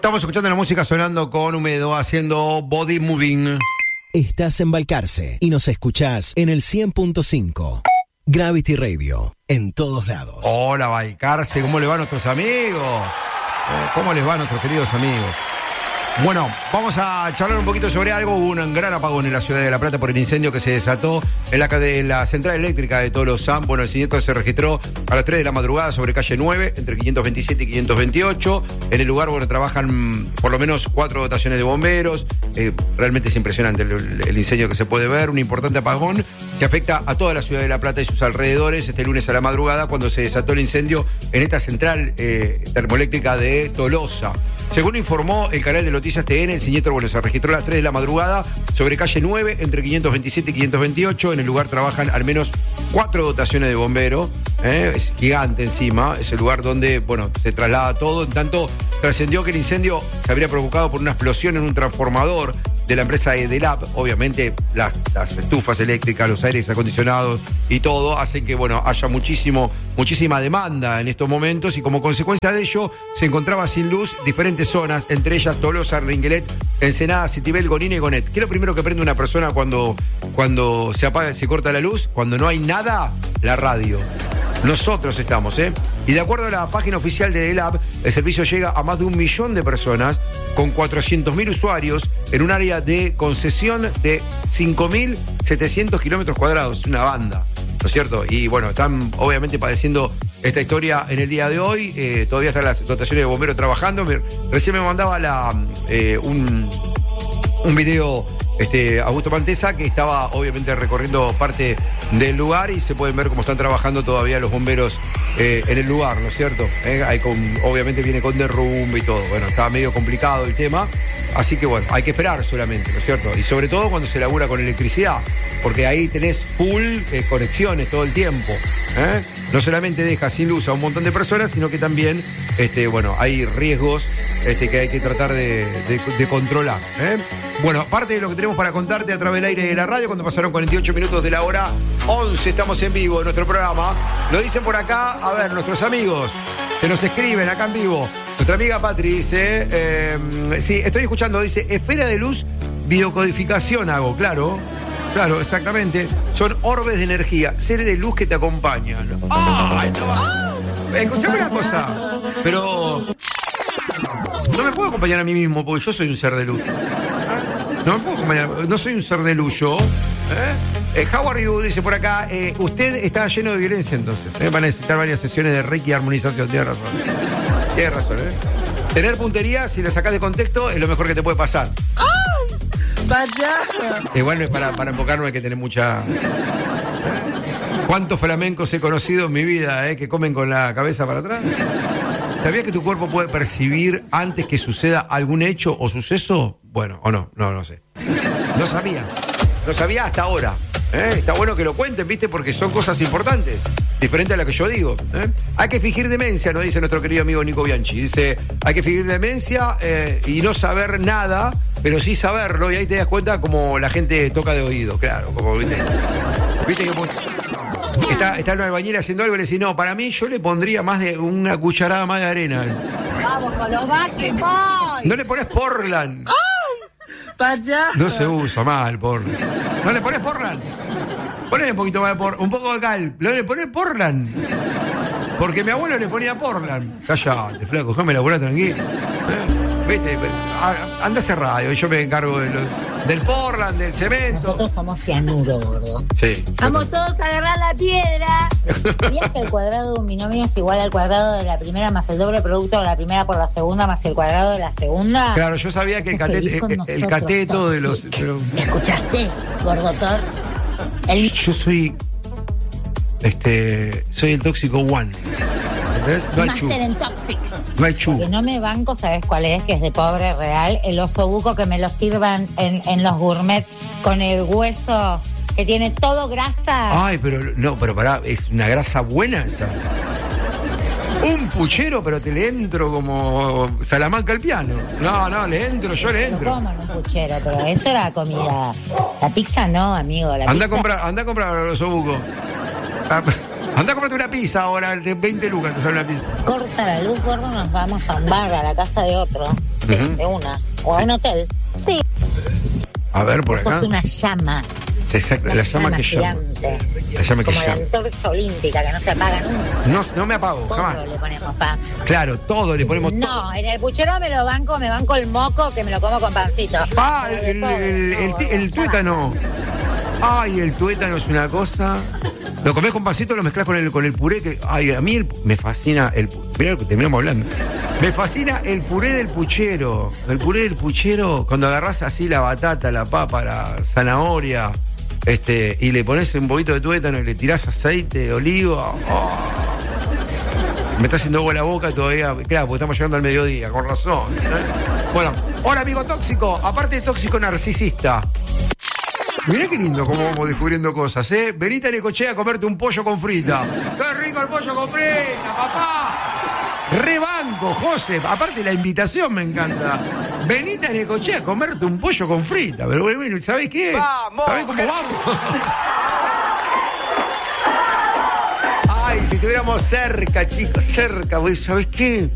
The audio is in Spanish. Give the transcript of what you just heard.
Estamos escuchando la música sonando con Húmedo haciendo Body Moving. Estás en Balcarce y nos escuchás en el 100.5. Gravity Radio, en todos lados. Hola Balcarce, ¿cómo le va a nuestros amigos? ¿Cómo les va a nuestros queridos amigos? Bueno, vamos a charlar un poquito sobre algo. Hubo un gran apagón en la ciudad de La Plata por el incendio que se desató en la central eléctrica de Tolosá. Bueno, el siniestro se registró a las 3 de la madrugada sobre calle 9, entre 527 y 528. En el lugar, bueno, trabajan por lo menos 4 dotaciones de bomberos. Realmente es impresionante el incendio que se puede ver. Un importante apagón que afecta a toda la ciudad de La Plata y sus alrededores. Este lunes a la madrugada, cuando se desató el incendio en esta central termoeléctrica de Tolosa. Según informó el canal de Noticias TN, el siniestro, bueno, se registró a las 3 de la madrugada sobre calle 9, entre 527 y 528. En el lugar trabajan al menos 4 dotaciones de bomberos. Es gigante encima. Es el lugar donde, bueno, se traslada todo. En tanto, trascendió que el incendio se habría provocado por una explosión en un transformador de la empresa Edelab. Obviamente las estufas eléctricas, los aires acondicionados y todo hacen que, bueno, haya muchísima demanda en estos momentos, y como consecuencia de ello se encontraba sin luz diferentes zonas, entre ellas Tolosa, Ringuelet, Ensenada, Citibel, Gonín y Gonet. ¿Qué es lo primero que prende una persona cuando se apaga, se corta la luz? Cuando no hay nada, la radio. Nosotros estamos, Y de acuerdo a la página oficial de Edelab, el servicio llega a más de 1 millón de personas, con 400.000 usuarios, en un área de concesión de 5.700 kilómetros cuadrados. Es una banda, ¿no es cierto? Y bueno, están obviamente padeciendo esta historia en el día de hoy. Todavía están las dotaciones de bomberos trabajando. Recién me mandaba un video Augusto Mantesa, que estaba obviamente recorriendo parte del lugar, y se pueden ver cómo están trabajando todavía los bomberos en el lugar, ¿no es cierto? Obviamente viene con derrumbe y todo. Bueno, estaba medio complicado el tema, así que bueno, hay que esperar solamente, ¿no es cierto? Y sobre todo cuando se labura con electricidad, porque ahí tenés full conexiones todo el tiempo. No solamente deja sin luz a un montón de personas, sino que también bueno, hay riesgos que hay que tratar de controlar. Bueno, aparte de lo que tenemos para contarte a través del aire de la radio, cuando pasaron 48 minutos de la hora 11, estamos en vivo en nuestro programa. Lo dicen por acá, a ver, nuestros amigos que nos escriben acá en vivo. Nuestra amiga Patri dice, sí, estoy escuchando, dice, esfera de luz, biocodificación hago, claro, exactamente. Son orbes de energía, seres de luz que te acompañan. ¡Ay, no! Escuchame una cosa, pero no me puedo acompañar a mí mismo porque yo soy un ser de luz. No me puedo acompañar, no soy un ser de luz yo. How are you? Dice por acá, usted está lleno de violencia entonces. Van a necesitar varias sesiones de Reiki y armonización. Tiene razón. Tener puntería, si la sacás de contexto, es lo mejor que te puede pasar. Vaya. Igual para enfocar no hay que tener mucha... ¿Cuántos flamencos he conocido en mi vida, que comen con la cabeza para atrás? ¿Sabías que tu cuerpo puede percibir antes que suceda algún hecho o suceso? Bueno, o no sé. No sabía hasta ahora. Está bueno que lo cuenten, ¿viste? Porque son cosas importantes, diferente a la que yo digo. Hay que fingir demencia, nos dice nuestro querido amigo Nico Bianchi. Dice, hay que fingir demencia y no saber nada, pero sí saberlo, y ahí te das cuenta como la gente toca de oído, claro, como viste que está el albañil haciendo algo y le dice, no, para mí yo le pondría más de una cucharada más de arena. Vamos con los Backstreet Boys. No le pones Portland. Vaya. No se usa mal, Portland. No le pones Portland. Ponle un poquito más de un poco de cal. No le pones Portland. Porque mi abuelo le ponía Portland. Cállate, flaco, déjame laburar tranquilo. Viste, anda a hacer radio y yo me encargo del Portland, del cemento. Nosotros somos cianuro, gordo. Sí. Vamos todos a agarrar la piedra. ¿Sabías que el cuadrado de un binomio es igual al cuadrado de la primera más el doble producto de la primera por la segunda más el cuadrado de la segunda? Claro, yo sabía que el cateto de los... Pero... ¿Me escuchaste, gordotor? Yo soy el tóxico one. ¿Entendés? No hay chu. Master en Toxics. No hay chu. Que no me banco, ¿sabes cuál es? Que es de pobre real. El oso buco, que me lo sirvan en los gourmet con el hueso que tiene todo grasa. Ay, pero pará, es una grasa buena esa. Un puchero, pero te le entro como Salamanca al piano. No, yo le entro. Lo como en un puchero, pero eso era comida. La pizza no, amigo. Anda a comprar los obucos. Andá a comprarte una pizza ahora, de 20 lucas te sale una pizza. Corta la luz, gordo, nos vamos a un bar, a la casa de otro. Sí, de una. O a un hotel. Sí. A ver, por acá. Sos una llama. Sí, exacto, Una la llama que llama. gigante. La llama que Como la llama. antorcha olímpica, que no se apaga nunca. No me apago, jamás. Porro le ponemos, pa. Claro, todo le ponemos. No, en el puchero me banco el moco, que me lo como con pancito. Ah, Pero de pobre, el tuétano. Ay, el tuétano es una cosa. Lo comés con pancito, lo mezclás con el puré. Que, ay, a mí me fascina el. Mirá lo que terminamos hablando. Me fascina el puré del puchero. El puré del puchero, cuando agarrás así la batata, la papa, la zanahoria, y le pones un poquito de tuétano y le tirás aceite de oliva. Oh. Se me está haciendo agua la boca todavía. Claro, porque estamos llegando al mediodía, con razón. Bueno, hola amigo tóxico, aparte de tóxico narcisista. Mirá qué lindo cómo vamos descubriendo cosas, ¿eh? Venite a Necochea a comerte un pollo con frita. ¡Qué rico el pollo con frita, papá! Rebanco, José. Aparte la invitación me encanta. Venite a Necochea a comerte un pollo con frita. Pero bueno, ¿sabés qué? ¡Vamos! ¿Sabés cómo vamos? Ay, si estuviéramos cerca, chicos, cerca, ¿sabés qué?